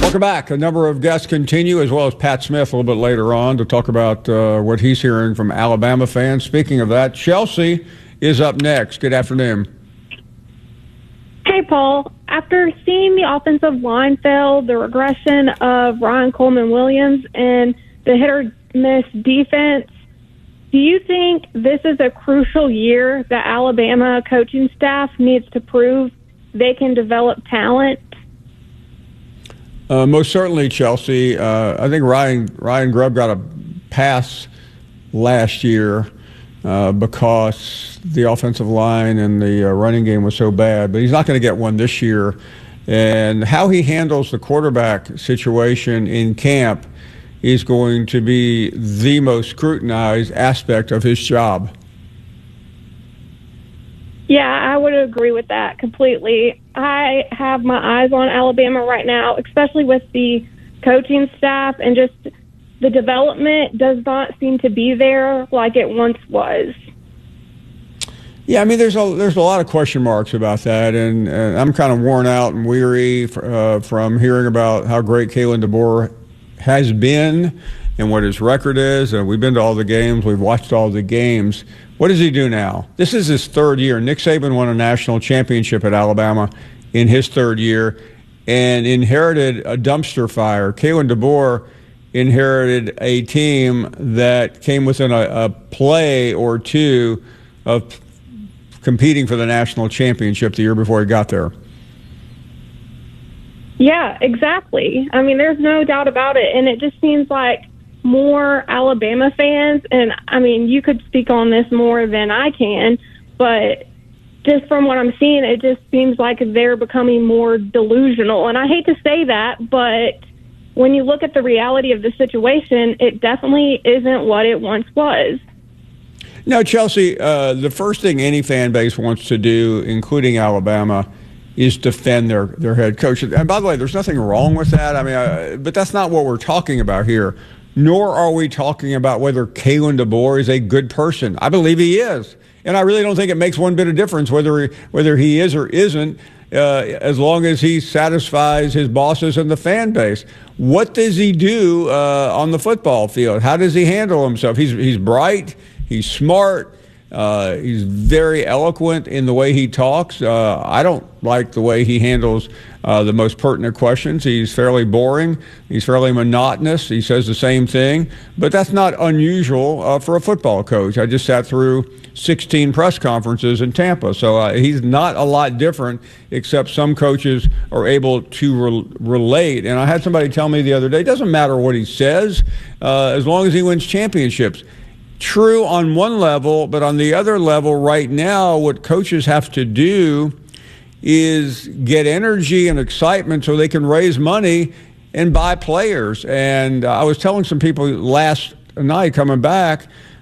Welcome back. A number of guests continue, as well as Pat Smith a little bit later on, to talk about what he's hearing from Alabama fans. Speaking of that, Chelsea is up next. Good afternoon. Hey, Paul. After seeing the offensive line fail, the regression of Ryan Coleman-Williams, and the hit-or-miss defense, do you think this is a crucial year that Alabama coaching staff needs to prove they can develop talent? Most certainly, Chelsea. I think Ryan Grubb got a pass last year because the offensive line and the running game was so bad, but he's not going to get one this year. And how he handles the quarterback situation in camp is going to be the most scrutinized aspect of his job. Yeah, I would agree with that completely. I have my eyes on Alabama right now, especially with the coaching staff, and just the development does not seem to be there like it once was. Yeah, I mean, there's a lot of question marks about that, and I'm kind of worn out and weary from hearing about how great Kalen DeBoer has been and what his record is. And we've been to all the games. We've watched all the games. What does he do now? This is his third year. Nick Saban won a national championship at Alabama in his third year and inherited a dumpster fire. Kalen DeBoer inherited a team that came within a play or two of competing for the national championship the year before he got there. Yeah, exactly. I mean, there's no doubt about it. And it just seems like more Alabama fans, and I mean, you could speak on this more than I can, but just from what I'm seeing, it just seems like they're becoming more delusional. And I hate to say that, but when you look at the reality of the situation, it definitely isn't what it once was. No, Chelsea, the first thing any fan base wants to do, including Alabama, is defend their head coach. And by the way, there's nothing wrong with that. I mean, but that's not what we're talking about here. Nor are we talking about whether Kalen DeBoer is a good person. I believe he is. And I really don't think it makes one bit of difference whether he is or isn't, as long as he satisfies his bosses and the fan base. What does he do on the football field? How does he handle himself? He's bright. He's smart. He's very eloquent in the way he talks. I don't like the way he handles the most pertinent questions. He's fairly boring. He's fairly monotonous. He says the same thing. But that's not unusual for a football coach. I just sat through 16 press conferences in Tampa. So he's not a lot different, except some coaches are able to relate. And I had somebody tell me the other day, it doesn't matter what he says as long as he wins championships. True on one level, but on the other level right now, what coaches have to do is get energy and excitement so they can raise money and buy players. And I was telling some people last night coming back,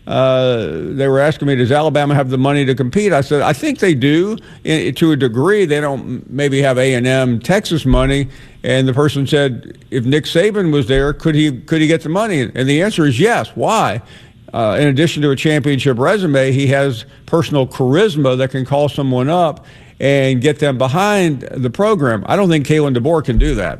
they were asking me, does Alabama have the money to compete? I said, I think they do to a degree. They don't maybe have A&M, Texas money. And the person said, if Nick Saban was there, could he get the money? And the answer is yes. Why? In addition to a championship resume, he has personal charisma that can call someone up and get them behind the program. I don't think Kalen DeBoer can do that.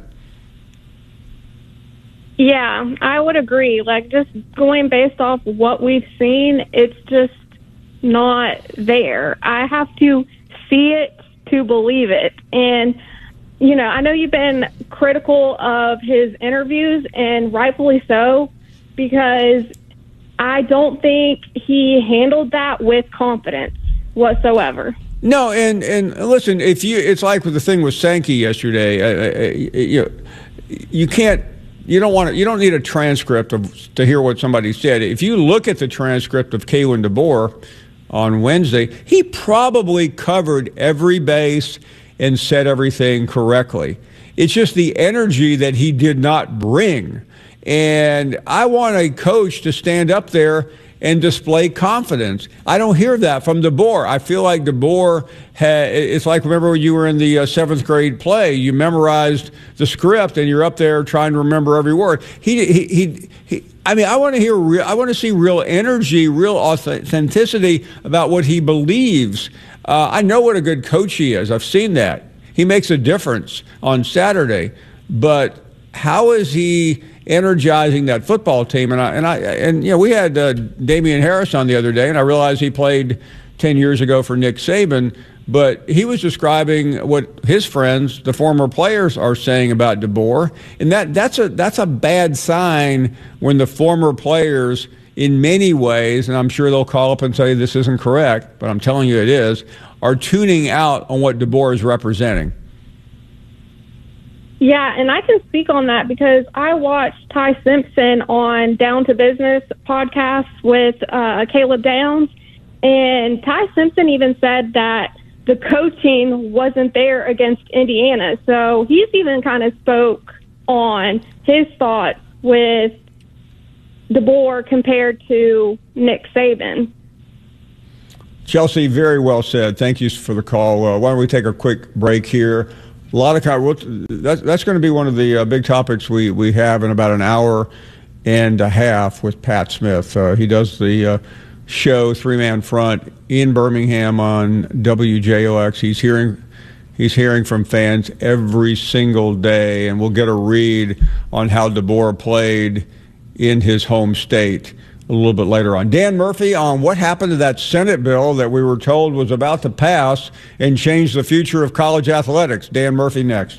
Yeah, I would agree. Like, just going based off what we've seen, it's just not there. I have to see it to believe it. And, you know, I know you've been critical of his interviews, and rightfully so, because I don't think he handled that with confidence whatsoever. No, and listen, it's like with the thing with Sankey yesterday. You don't need a transcript to hear what somebody said. If you look at the transcript of Kalen DeBoer on Wednesday, he probably covered every base and said everything correctly. It's just the energy that he did not bring. And I want a coach to stand up there and display confidence. I don't hear that from DeBoer. I feel like DeBoer it's like, remember when you were in the seventh grade play, you memorized the script and you're up there trying to remember every word. I mean, I want to see real energy, real authenticity about what he believes. I know what a good coach he is. I've seen that. He makes a difference on Saturday, but how is he energizing that football team? And we had Damian Harris on the other day, and I realized he played 10 years ago for Nick Saban, but he was describing what his friends, the former players, are saying about DeBoer, and that's a bad sign when the former players, in many ways, and I'm sure they'll call up and say this isn't correct, but I'm telling you it is, are tuning out on what DeBoer is representing. Yeah, and I can speak on that because I watched Ty Simpson on Down to Business podcast with Caleb Downs, and Ty Simpson even said that the coaching wasn't there against Indiana. So he's even kind of spoke on his thoughts with DeBoer compared to Nick Saban. Chelsea, very well said. Thank you for the call. Why don't we take a quick break here? A lot of that's going to be one of the big topics we have in about an hour and a half with Pat Smith. He does the show 3-Man Front in Birmingham on WJOX. He's hearing from fans every single day, and we'll get a read on how DeBoer played in his home state a little bit later on. Dan Murphy on what happened to that Senate bill that we were told was about to pass and change the future of college athletics. Dan Murphy next.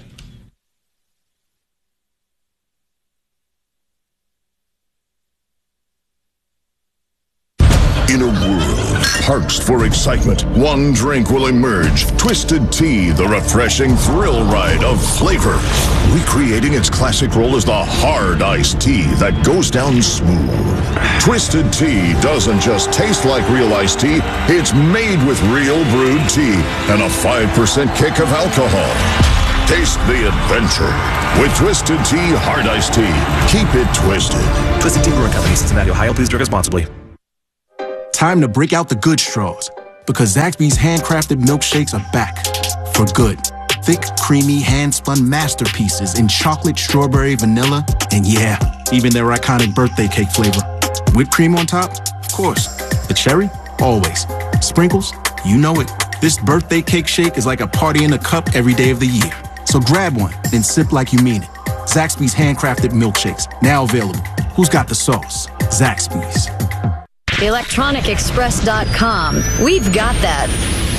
In a world parched for excitement, one drink will emerge. Twisted Tea, the refreshing thrill ride of flavor. Recreating its classic role as the hard iced tea that goes down smooth. Twisted Tea doesn't just taste like real iced tea, it's made with real brewed tea and a 5% kick of alcohol. Taste the adventure with Twisted Tea Hard Iced Tea. Keep it twisted. Twisted Tea Brewing Company, Cincinnati, Ohio. Please drink responsibly. Time to break out the good straws, because Zaxby's handcrafted milkshakes are back for good. Thick, creamy, hand-spun masterpieces in chocolate, strawberry, vanilla, and yeah, even their iconic birthday cake flavor. Whipped cream on top? Of course. The cherry? Always. Sprinkles? You know it. This birthday cake shake is like a party in a cup every day of the year. So grab one, then sip like you mean it. Zaxby's handcrafted milkshakes, now available. Who's got the sauce? Zaxby's. ElectronicExpress.com. We've got that.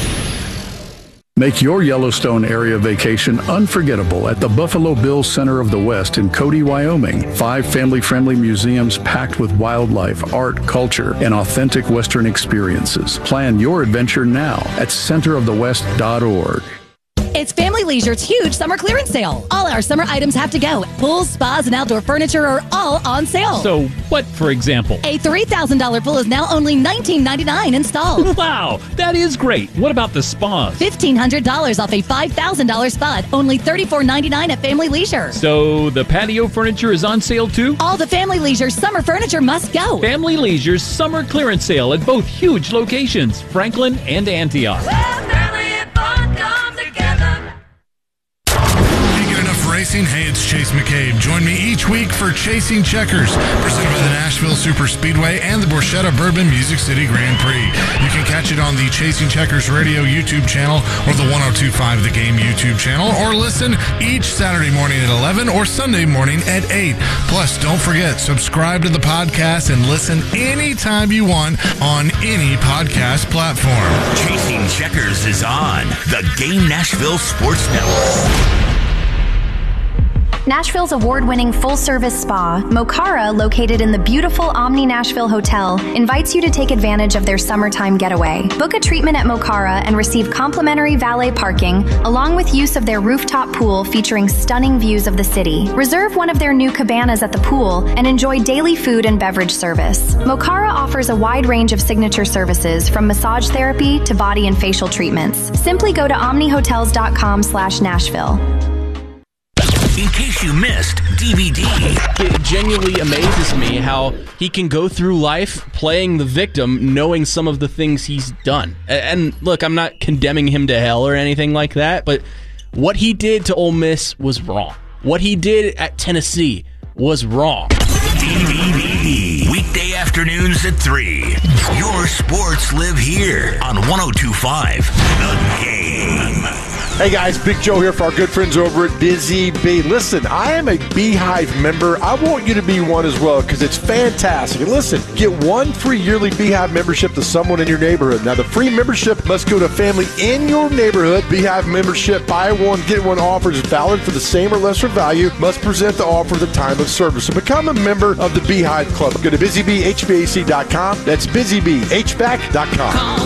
Make your Yellowstone area vacation unforgettable at the Buffalo Bill Center of the West in Cody, Wyoming. 5 family-friendly museums packed with wildlife, art, culture, and authentic Western experiences. Plan your adventure now at centerofthewest.org. It's Family Leisure's huge summer clearance sale. All our summer items have to go. Pools, spas, and outdoor furniture are all on sale. So what, for example? A $3,000 pool is now only $19.99 installed. Wow, that is great. What about the spas? $1,500 off a $5,000 spa, only $34.99 at Family Leisure. So the patio furniture is on sale too? All the Family Leisure summer furniture must go. Family Leisure's summer clearance sale at both huge locations, Franklin and Antioch. Racing. Hey, it's Chase McCabe. Join me each week for Chasing Checkers, presented by the Nashville Super Speedway and the Borchetta Bourbon Music City Grand Prix. You can catch it on the Chasing Checkers Radio YouTube channel or the 102.5 The Game YouTube channel, or listen each Saturday morning at 11 or Sunday morning at 8. Plus, don't forget, subscribe to the podcast and listen anytime you want on any podcast platform. Chasing Checkers is on the Game Nashville Sports Network. Nashville's award-winning full-service spa, Mokara, located in the beautiful Omni Nashville Hotel, invites you to take advantage of their summertime getaway. Book a treatment at Mokara and receive complimentary valet parking, along with use of their rooftop pool featuring stunning views of the city. Reserve one of their new cabanas at the pool and enjoy daily food and beverage service. Mokara offers a wide range of signature services, from massage therapy to body and facial treatments. Simply go to omnihotels.com/Nashville. In case you missed DVD. It genuinely amazes me how he can go through life playing the victim, knowing some of the things he's done. And look, I'm not condemning him to hell or anything like that, but what he did to Ole Miss was wrong. What he did at Tennessee was wrong. DVD. Weekday afternoons at 3. Your sports live here on 102.5 The Game. Hey guys, Big Joe here for our good friends over at Busy Bee. Listen, I am a Beehive member. I want you to be one as well because it's fantastic. And listen, get one free yearly Beehive membership to someone in your neighborhood. Now, the free membership must go to a family in your neighborhood. Beehive membership, buy one, get one offer is valid for the same or lesser value. Must present the offer at the time of service. So become a member of the Beehive Club. Go to busybeehvac.com. That's busybeehvac.com. Call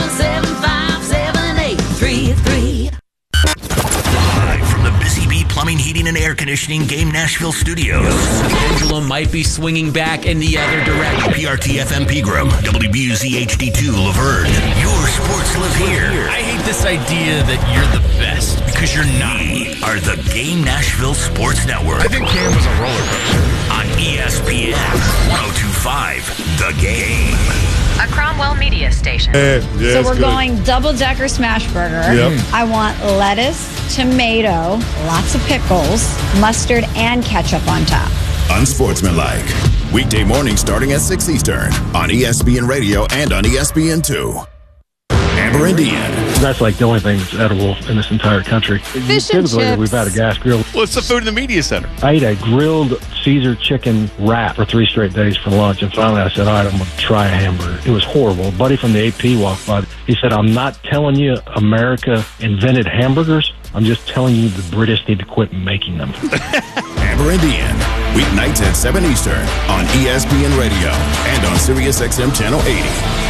775-7833. Live from the Busy Bee Plumbing, Heating, and Air Conditioning Game Nashville Studios. The pendulum might be swinging back in the other direction. PRT-FM Pegram, WBUZ HD2 Laverne. Your sports live here. I hate this idea that you're the best because you're not. We are the Game Nashville Sports Network. I think Cam was a roller coaster. On ESPN 102.5, The Game. A Cromwell media station. So we're going double-decker smash burger. Yep. I want lettuce, tomato, lots of pickles, mustard, and ketchup on top. Unsportsmanlike. Weekday morning starting at 6 Eastern on ESPN Radio and on ESPN2. Amber and Ian. That's like the only thing that's edible in this entire country. Fish and Typically, chips. we've had a gas grill. What's the food in the media center? I ate a grilled Caesar chicken wrap for 3 straight days for lunch, and finally I said, all right, I'm going to try a hamburger. It was horrible. A buddy from the AP walked by. He said, I'm not telling you America invented hamburgers. I'm just telling you the British need to quit making them. Amber and Ian. Weeknights at 7 Eastern on ESPN Radio and on SiriusXM Channel 80.